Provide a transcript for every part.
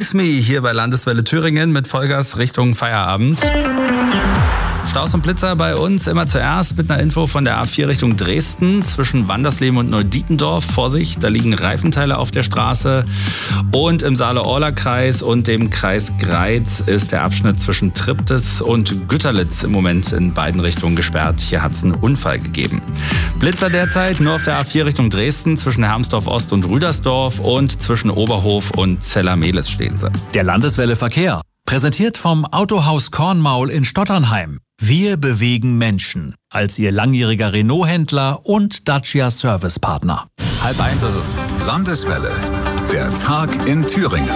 Please Me hier bei Landeswelle Thüringen mit Vollgas Richtung Feierabend. Staus und Blitzer bei uns immer zuerst mit einer Info von der A4 Richtung Dresden zwischen Wandersleben und Neudietendorf. Vorsicht, da liegen Reifenteile auf der Straße. Und im Saale-Orla-Kreis und dem Kreis Greiz ist der Abschnitt zwischen Triptis und Güterlitz im Moment in beiden Richtungen gesperrt. Hier hat es einen Unfall gegeben. Blitzer derzeit nur auf der A4 Richtung Dresden zwischen Hermsdorf Ost und Rüdersdorf und zwischen Oberhof und Zeller-Mehlis stehen sie. Der Landeswelle Verkehr, präsentiert vom Autohaus Kornmaul in Stotternheim. Wir bewegen Menschen als Ihr langjähriger Renault-Händler und Dacia Servicepartner. 12:30 ist es. Landeswelle, der Tag in Thüringen.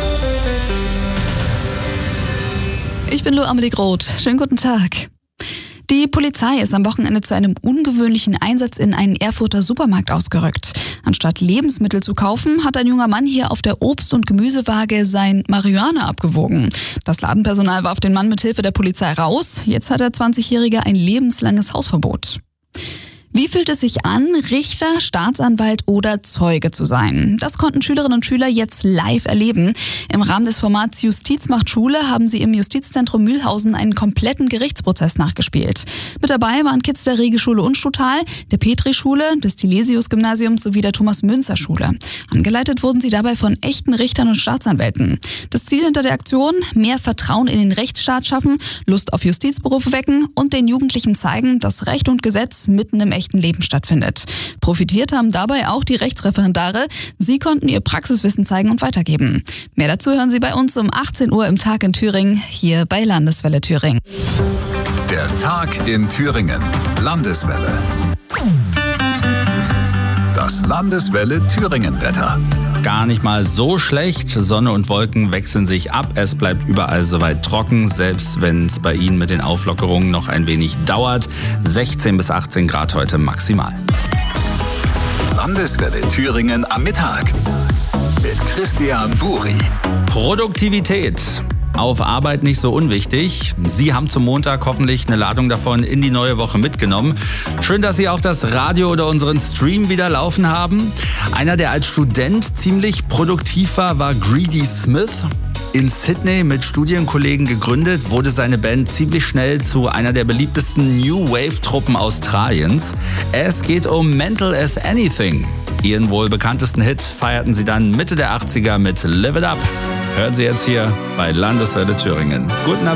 Ich bin Lou Amelie Groth. Schönen guten Tag. Die Polizei ist am Wochenende zu einem ungewöhnlichen Einsatz in einen Erfurter Supermarkt ausgerückt. Anstatt Lebensmittel zu kaufen, hat ein junger Mann hier auf der Obst- und Gemüsewaage sein Marihuana abgewogen. Das Ladenpersonal warf den Mann mit Hilfe der Polizei raus. Jetzt hat der 20-Jährige ein lebenslanges Hausverbot. Wie fühlt es sich an, Richter, Staatsanwalt oder Zeuge zu sein? Das konnten Schülerinnen und Schüler jetzt live erleben. Im Rahmen des Formats Justiz macht Schule haben sie im Justizzentrum Mühlhausen einen kompletten Gerichtsprozess nachgespielt. Mit dabei waren Kids der Regelschule Unstruttal, der Petri-Schule, des Tilesius-Gymnasiums sowie der Thomas-Münzer-Schule. Angeleitet wurden sie dabei von echten Richtern und Staatsanwälten. Das Ziel hinter der Aktion: mehr Vertrauen in den Rechtsstaat schaffen, Lust auf Justizberufe wecken und den Jugendlichen zeigen, dass Recht und Gesetz mitten im echten Leben stattfindet. Profitiert haben dabei auch die Rechtsreferendare. Sie konnten ihr Praxiswissen zeigen und weitergeben. Mehr dazu hören Sie bei uns um 18 Uhr im Tag in Thüringen, hier bei Landeswelle Thüringen. Der Tag in Thüringen. Landeswelle. Das Landeswelle Thüringen-Wetter. Gar nicht mal so schlecht. Sonne und Wolken wechseln sich ab. Es bleibt überall soweit trocken, selbst wenn es bei Ihnen mit den Auflockerungen noch ein wenig dauert. 16 bis 18 Grad heute maximal. Landeswelle Thüringen am Mittag. Mit Christian Buri. Produktivität. Auf Arbeit nicht so unwichtig. Sie haben zum Montag hoffentlich eine Ladung davon in die neue Woche mitgenommen. Schön, dass Sie auch das Radio oder unseren Stream wieder laufen haben. Einer, der als Student ziemlich produktiv war Greedy Smith. In Sydney mit Studienkollegen gegründet, wurde seine Band ziemlich schnell zu einer der beliebtesten New Wave-Truppen Australiens. Es geht um Mental as Anything. Ihren wohl bekanntesten Hit feierten sie dann Mitte der 80er mit Live It Up. Hören Sie jetzt hier bei Landeswelle Thüringen. Guten Abend.